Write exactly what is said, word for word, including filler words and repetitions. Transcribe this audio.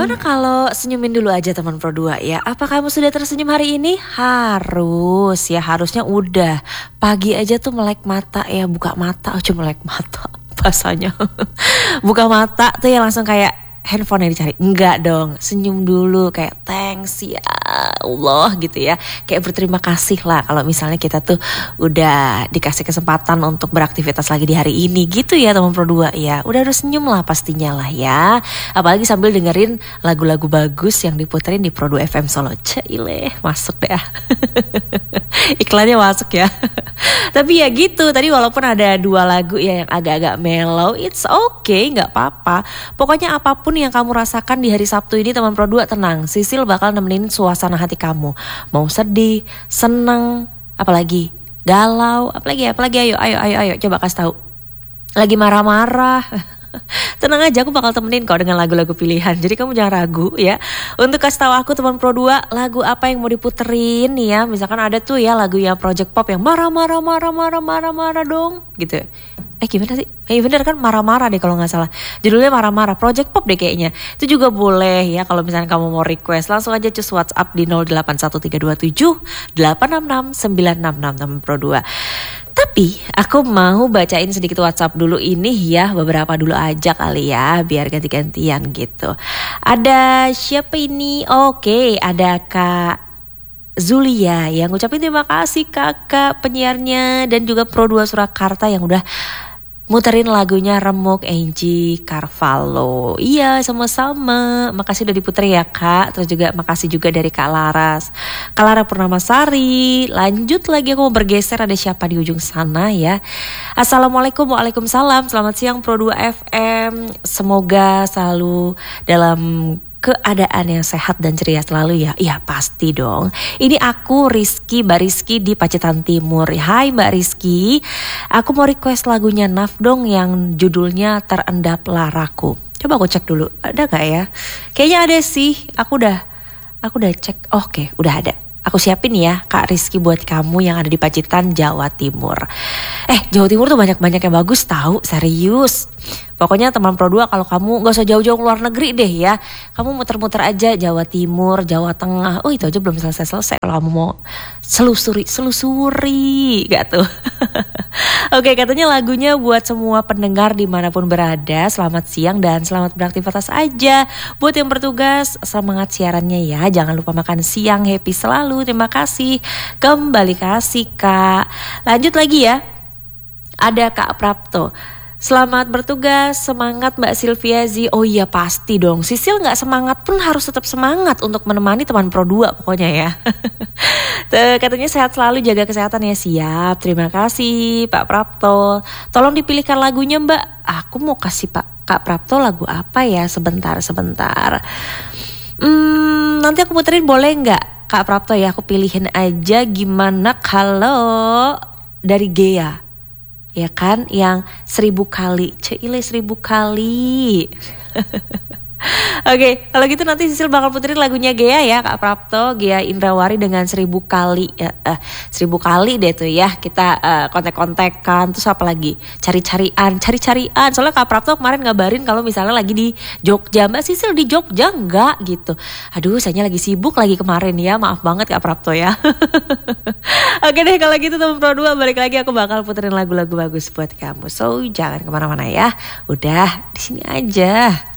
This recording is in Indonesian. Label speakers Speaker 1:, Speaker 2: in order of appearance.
Speaker 1: Gimana kalau senyumin dulu aja teman Pro dua ya? Apa kamu sudah tersenyum hari ini? Harus ya, harusnya udah. Pagi aja tuh melek mata ya, buka mata, oh cuma melek mata bahasanya. Buka mata tuh ya langsung kayak handphone yang dicari. Enggak dong, senyum dulu kayak thanks ya Allah gitu ya. Kayak berterima kasih lah kalau misalnya kita tuh udah dikasih kesempatan untuk beraktivitas lagi di hari ini gitu ya teman Pro dua ya. Udah harus senyum lah pastinya lah ya. Apalagi sambil dengerin lagu-lagu bagus yang diputerin di Pro dua F M Solo. Cile, masuk deh ah. Iklannya masuk ya. Tapi ya gitu, tadi walaupun ada dua lagu ya yang agak-agak mellow, it's okay, gak apa-apa. Pokoknya apapun yang kamu rasakan di hari Sabtu ini teman Pro dua tenang, Sisil bakal nemenin suasana hati kamu. Mau sedih, seneng, apalagi galau, apalagi apalagi ayo ayo ayo ayo coba kasih tahu. Lagi marah-marah. Tenang aja, aku bakal temenin kau dengan lagu-lagu pilihan. Jadi kamu jangan ragu ya untuk kasih tahu aku teman Pro dua lagu apa yang mau diputerin ya. Misalkan ada tuh ya lagu yang project pop yang marah-marah marah-marah marah-marah dong gitu. Eh gimana sih? Eh bener kan marah-marah deh kalau gak salah. Judulnya marah-marah, project pop deh kayaknya. Itu juga boleh ya kalau misalnya kamu mau request. Langsung aja cus WhatsApp di nol delapan satu tiga dua tujuh delapan enam enam sembilan enam enam teman Pro dua. Tapi aku mau bacain sedikit WhatsApp dulu ini ya. Beberapa dulu aja kali ya, biar ganti-gantian gitu. Ada siapa ini? Oke, ada Kak Zulia yang ngucapin terima kasih kakak penyiarnya. Dan juga Pro dua Surakarta yang udah muterin lagunya Remuk Angie Carvalho. Iya sama-sama, makasih udah diputer ya kak. Terus juga makasih juga dari Kak Laras, Kak Lara Purnamasari. Lanjut lagi, aku mau bergeser, ada siapa di ujung sana ya. Assalamualaikum, waalaikumsalam. Selamat siang Pro dua F M. Semoga selalu dalam keadaan yang sehat dan ceria selalu ya. Iya pasti dong. Ini aku Rizky, Mbak Rizky di Pacitan Timur. Hai Mbak Rizky, aku mau request lagunya Naf dong yang judulnya Terendap Laraku. Coba aku cek dulu, ada gak ya? Kayaknya ada sih, aku udah Aku udah cek, oh, oke okay, udah ada. Aku siapin ya Kak Rizky buat kamu yang ada di Pacitan, Jawa Timur. Eh Jawa Timur tuh banyak-banyak yang bagus tahu, serius. Pokoknya teman Pro dua kalau kamu gak usah jauh-jauh keluar negeri deh ya. Kamu muter-muter aja Jawa Timur, Jawa Tengah. Oh itu aja belum selesai-selesai kalau kamu mau selusuri, selusuri gak tuh. Oke, katanya lagunya buat semua pendengar dimanapun berada. Selamat siang dan selamat beraktivitas aja. Buat yang bertugas, semangat siarannya ya. Jangan lupa makan siang, happy selalu. Terima kasih. Kembali kasih kak. Lanjut lagi ya. Ada Kak Prapto. Selamat bertugas, semangat Mbak Sylvia Z. Oh iya pasti dong, Sisil gak semangat pun harus tetap semangat untuk menemani teman Pro dua pokoknya ya. Tuh, katanya sehat selalu, jaga kesehatan ya. Siap, terima kasih Pak Prapto. Tolong dipilihkan lagunya Mbak. Aku mau kasih Pak Kak Prapto lagu apa ya, sebentar-sebentar. Hmm, nanti aku puterin boleh gak Kak Prapto ya, aku pilihin aja. Gimana kalau dari Gea? Ya kan, yang seribu kali, Cile seribu kali. Oke, kalau gitu nanti Sisil bakal puterin lagunya Gea ya Kak Prapto, Gea Indrawari dengan seribu kali, ya, uh, seribu kali deh tuh ya. Kita uh, kontek-kontekan, terus apa lagi? Cari-carian, cari-carian. Soalnya Kak Prapto kemarin ngabarin kalau misalnya lagi di Jogja, Mbak Sisil di Jogja enggak gitu. Aduh, sayanya lagi sibuk lagi kemarin ya, maaf banget Kak Prapto ya. Oke deh kalau gitu teman Pro dua, balik lagi aku bakal puterin lagu-lagu bagus buat kamu. So jangan kemana-mana ya, udah di sini aja.